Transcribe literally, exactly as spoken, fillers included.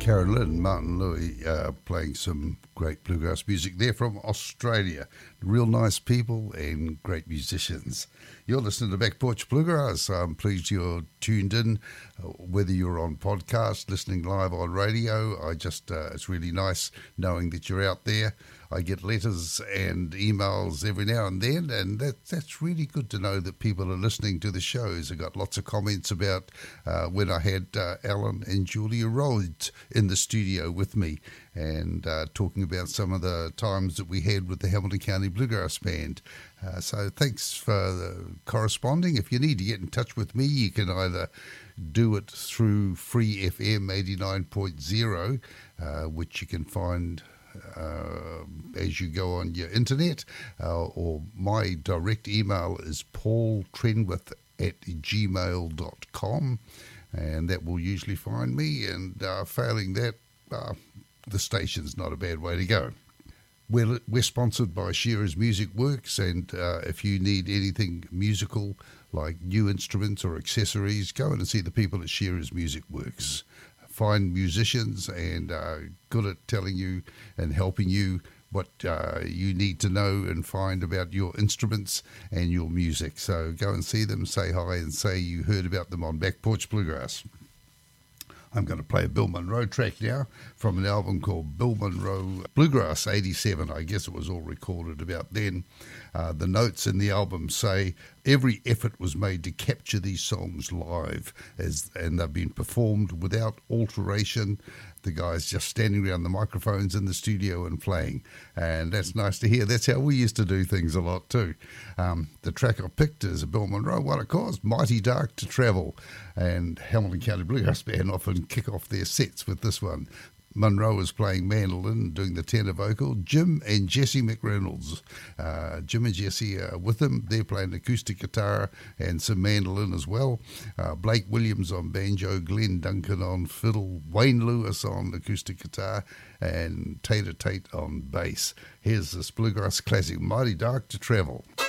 Carolyn Martin Louis uh, playing some great bluegrass music there from Australia. Real nice people and great musicians. You're listening to Back Porch Bluegrass. I'm pleased you're tuned in, uh, whether you're on podcast, listening live on radio. I just, uh, it's really nice knowing that you're out there. I get letters and emails every now and then, and that that's really good to know that people are listening to the shows. I got lots of comments about uh, when I had uh, Alan and Julia Rhodes in the studio with me, and uh, talking about some of the times that we had with the Hamilton County Bluegrass Band. Uh, so thanks for the corresponding. If you need to get in touch with me, you can either do it through Free F M eighty-nine point oh, uh, which you can find Uh, as you go on your internet, uh, or my direct email is paul trenwith at gmail dot com, and that will usually find me, and uh, failing that, uh, the station's not a bad way to go. We're, we're sponsored by Shearer's Music Works, and uh, if you need anything musical like new instruments or accessories, go in and see the people at Shearer's Music Works. Fine musicians and uh, good at telling you and helping you what uh, you need to know and find about your instruments and your music. So go and see them, say hi, and say you heard about them on Back Porch Bluegrass. I'm going to play a Bill Monroe track now from an album called Bill Monroe Bluegrass eighty-seven. I guess it was all recorded about then. Uh, the notes in the album say every effort was made to capture these songs live, as and they've been performed without alteration. The guys just standing around the microphones in the studio and playing, and that's nice to hear. That's how we used to do things a lot too. Um, the track I picked is a Bill Monroe one, of course, Mighty Dark to Travel, and Hamilton County Bluegrass Band often kick off their sets with this one. Monroe is playing mandolin, doing the tenor vocal. Jim and Jesse McReynolds. Uh, Jim and Jesse are with him. They're playing acoustic guitar and some mandolin as well. Uh, Blake Williams on banjo, Glenn Duncan on fiddle, Wayne Lewis on acoustic guitar, and Tater Tate on bass. Here's this bluegrass classic, Mighty Dark to Travel.